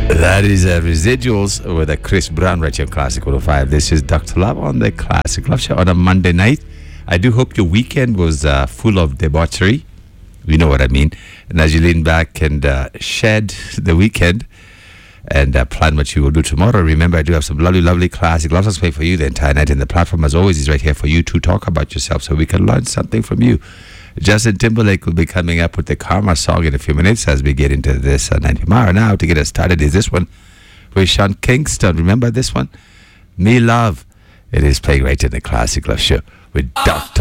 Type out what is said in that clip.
That is Residuals with a Chris Brown right here on Classic 105. This is Dr. Love on the Classic Love Show on a Monday night. I do hope your weekend was full of debauchery. You know what I mean. And as you lean back and shed the weekend and plan what you will do tomorrow, remember I do have some lovely, lovely classic love songs play for you the entire night. And the platform, as always, is right here for you to talk about yourself so we can learn something from you. Justin Timberlake will be coming up with the Karma song in a few minutes as we get into this 90 mile. Now, to get us started is this one with Sean Kingston. Remember this one? Me Love. It is playing right in the Classic Love Show with Dr.